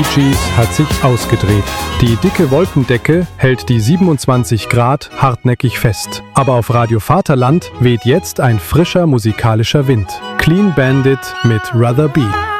Gees hat sich ausgedreht. Die dicke Wolkendecke hält die 27 Grad hartnäckig fest. Aber auf Radio Vaterland weht jetzt ein frischer musikalischer Wind. Clean Bandit mit Rather Be.